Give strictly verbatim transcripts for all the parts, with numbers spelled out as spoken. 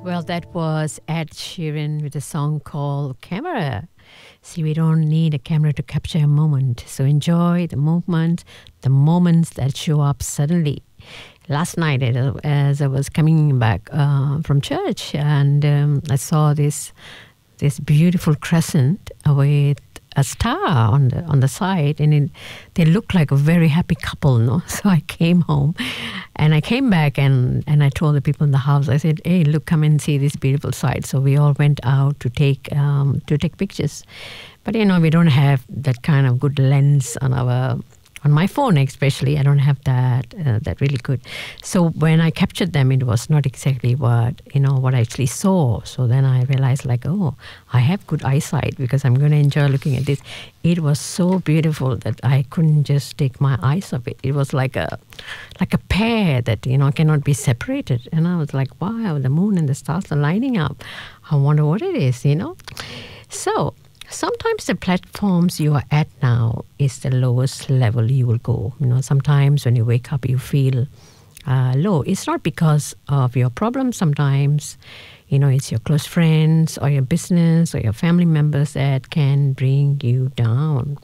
Well, that was Ed Sheeran with a song called Camera. See, we don't need a camera to capture a moment. So enjoy the movement, the moments that show up suddenly. Last night, as I was coming back uh, from church, and um, I saw this this beautiful crescent with a star on the on the side, and it, they looked like a very happy couple, no? So I came home, and I came back, and, and I told the people in the house, I said, "Hey, look, come and see this beautiful sight." So we all went out to take um, to take pictures, but you know we don't have that kind of good lens on our. On my phone especially, I don't have that uh, that really good. So when I captured them, it was not exactly what, you know, what I actually saw. So then I realized like, oh, I have good eyesight because I'm going to enjoy looking at this. It was so beautiful that I couldn't just take my eyes off it. It was like a like a pair that, you know, cannot be separated. And I was like, wow, the moon and the stars are lining up. I wonder what it is, you know. So sometimes the platforms you are at now is the lowest level you will go. You know, sometimes when you wake up, you feel uh, low. It's not because of your problems. Sometimes, you know, it's your close friends or your business or your family members that can bring you down.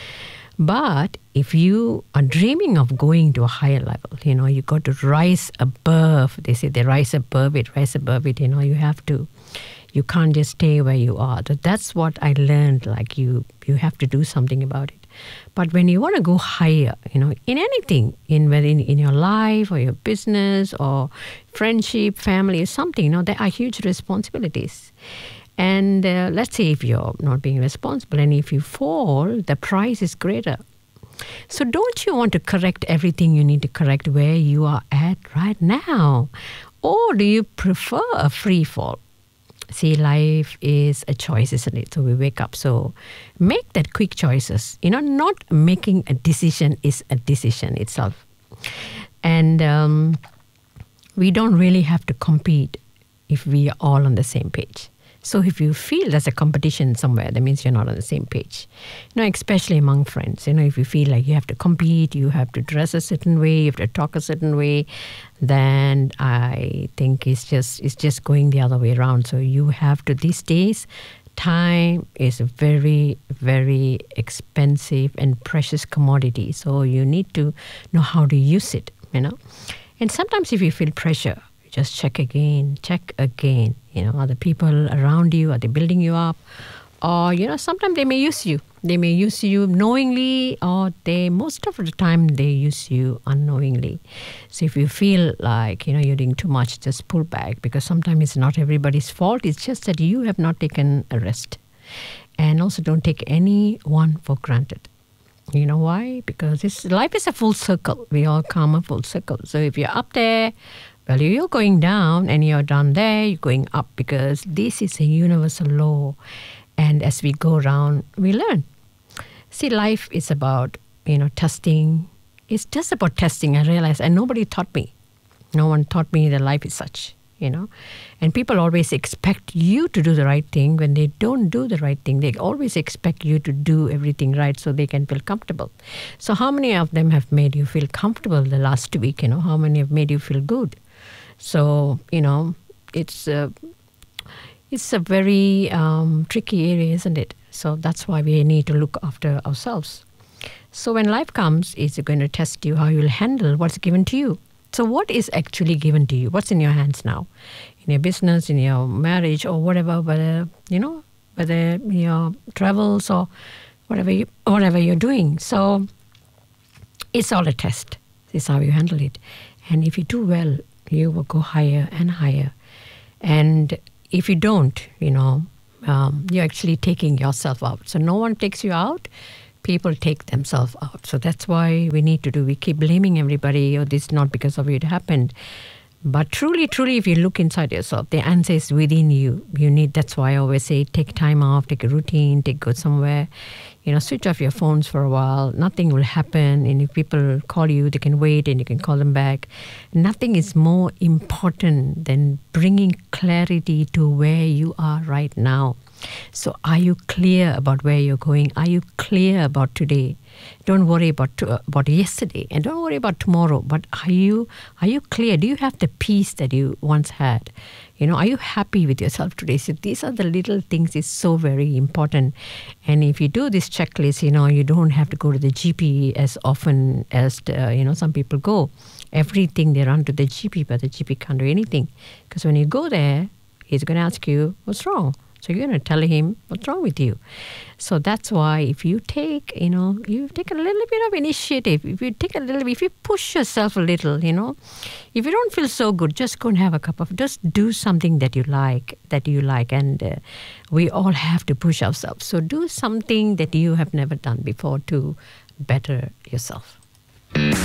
But if you are dreaming of going to a higher level, you know, you got to rise above. They say they rise above it, rise above it. You know, you have to. You can't just stay where you are. That's what I learned, like you you have to do something about it. But when you want to go higher, you know, in anything, in whether in, in your life or your business or friendship, family, or something, you know, there are huge responsibilities. And uh, let's say if you're not being responsible and if you fall, the price is greater. So don't you want to correct everything you need to correct where you are at right now? Or do you prefer a free fall? See, life is a choice, isn't it? So we wake up. So make that quick choices. You know, not making a decision is a decision itself. And um, we don't really have to compete if we are all on the same page. So if you feel there's a competition somewhere, that means you're not on the same page. You know, especially among friends. You know, if you feel like you have to compete, you have to dress a certain way, you have to talk a certain way, then I think it's just it's just going the other way around. So you have to, these days, time is a very, very expensive and precious commodity. So you need to know how to use it, you know. And sometimes if you feel pressure, just check again, check again. You know, are the people around you, are they building you up? Or, you know, sometimes they may use you. They may use you knowingly, or they, most of the time, they use you unknowingly. So if you feel like, you know, you're doing too much, just pull back, because sometimes it's not everybody's fault. It's just that you have not taken a rest. And also don't take anyone for granted. You know why? Because it's, life is a full circle. We all come a full circle. So if you're up there, well, you're going down, and you're down there, you're going up, because this is a universal law. And as we go around, we learn. See, life is about, you know, testing. It's just about testing. I realized, and nobody taught me. No one taught me that life is such, you know. And people always expect you to do the right thing when they don't do the right thing. They always expect you to do everything right so they can feel comfortable. So how many of them have made you feel comfortable the last week, you know? How many have made you feel good? So, you know, it's a, it's a very um, tricky area, isn't it? So that's why we need to look after ourselves. So when life comes, it's going to test you how you'll handle what's given to you. So what is actually given to you? What's in your hands now? In your business, in your marriage, or whatever, whether, you know, whether in your travels or whatever, you, whatever you're doing. So it's all a test. This is how you handle it. And if you do well, you will go higher and higher. And if you don't, you know, um, you're actually taking yourself out. So no one takes you out. People take themselves out. So that's why we need to do, we keep blaming everybody, or this is not because of it happened. But truly, truly, if you look inside yourself, the answer is within you. You need, that's why I always say, take time off, take a routine, take go somewhere. You know, switch off your phones for a while. Nothing will happen. And if people call you, they can wait and you can call them back. Nothing is more important than bringing clarity to where you are right now. So are you clear about where you're going? Are you clear about today? Don't worry about to, about yesterday, and don't worry about tomorrow. But are you are you clear? Do you have the peace that you once had? You know, are you happy with yourself today? So these are the little things. It's so very important. And if you do this checklist, you know, you don't have to go to the G P as often as the, you know, some people go. Everything they run to the G P, but the G P can't do anything, because when you go there, he's going to ask you what's wrong. So you're going to tell him what's wrong with you. So that's why if you take, you know, you take a little bit of initiative, if you take a little, if you push yourself a little, you know, if you don't feel so good, just go and have a cup of, just do something that you like, that you like. And uh, we all have to push ourselves. So do something that you have never done before to better yourself.